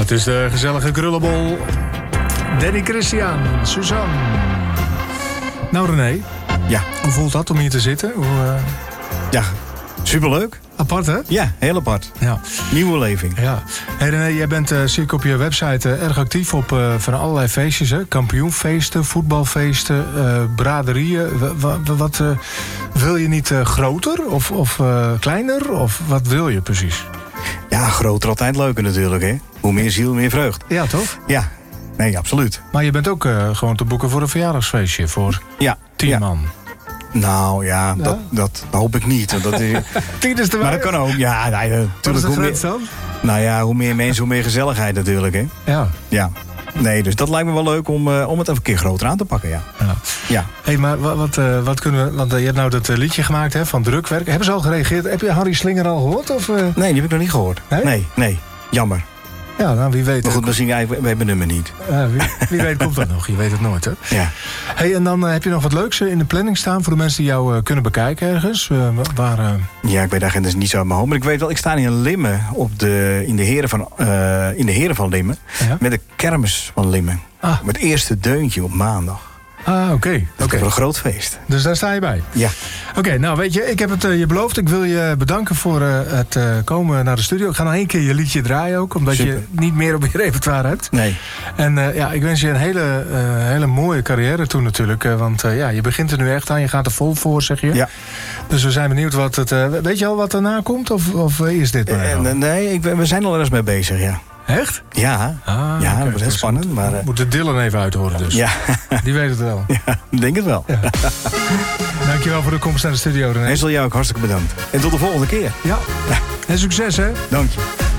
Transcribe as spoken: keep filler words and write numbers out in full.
Het is de gezellige krullenbol. Danny Christian, Suzanne. Nou René. Ja. Hoe voelt dat om hier te zitten? Hoe, uh... Ja, superleuk. Apart, hè? Ja, heel apart. Ja. Nieuwe leving. Ja. Hey René, jij bent, uh, zie ik op je website, uh, erg actief op uh, van allerlei feestjes. Hè? Kampioenfeesten, voetbalfeesten, uh, braderieën. W- w- wat uh, wil je niet uh, groter of, of uh, kleiner? Of wat wil je precies? Ja, groter altijd leuker natuurlijk, hè. Hoe meer ziel, meer vreugd. Ja, toch? Ja, nee, absoluut. Maar je bent ook uh, gewoon te boeken voor een verjaardagsfeestje voor ja. tien ja. man. Nou ja, ja? Dat, dat hoop ik niet. Want dat is... tien is te maar dat kan ook. Ja, nee, natuurlijk. Wat is de hoe grens meer... dan? Nou ja, hoe meer mensen, hoe meer gezelligheid natuurlijk, hè. Ja. Ja. Nee, dus dat lijkt me wel leuk om, uh, om het even een keer groter aan te pakken, ja. Ja. ja. Hé, hey, maar wat, wat, uh, wat kunnen we... Want uh, je hebt nou dat uh, liedje gemaakt, hè, van Drukwerk. Hebben ze al gereageerd? Heb je Harry Slinger al gehoord? Of, uh... Nee, die heb ik nog niet gehoord. Nee? Nee, nee. Jammer. Ja, nou, wie weet... Maar goed, misschien wij, wij hebben het nummer niet. Uh, wie, wie weet komt dat nog. Je weet het nooit, hè? Ja. Hey, en dan uh, heb je nog wat leuks in de planning staan... voor de mensen die jou uh, kunnen bekijken ergens? Uh, waar, uh... Ja, ik weet de agenda niet zo uit mijn hoofd. Maar ik weet wel, ik sta in Limmen, op de, in, de heren van, uh, in de Heren van Limmen. Ja? Met de kermis van Limmen. Ah. Met het eerste deuntje op maandag. Ah, oké. Okay. Dat okay. is een groot feest. Dus daar sta je bij? Ja. Oké, okay, nou weet je, ik heb het uh, je beloofd. Ik wil je bedanken voor uh, het uh, komen naar de studio. Ik ga nog één keer je liedje draaien ook. Omdat Super. je niet meer op je repertoire hebt. Nee. En uh, ja, ik wens je een hele, uh, hele mooie carrière toe natuurlijk. Uh, want uh, ja, je begint er nu echt aan. Je gaat er vol voor, zeg je. Ja. Dus we zijn benieuwd wat het... Uh, weet je al wat erna komt? Of, of is dit maar uh, Nee, ik, we zijn al ergens mee bezig, ja. Echt? Ja, ah, ja okay. dat wordt heel spannend. Moet, maar, uh... moet de Dylan even uithoren dus. Ja. Die weet het wel. Ja, denk het wel. Ja. Dankjewel voor de komst naar de studio, René. En zal jou ook hartstikke bedankt. En tot de volgende keer. Ja. En succes, hè? Dank je.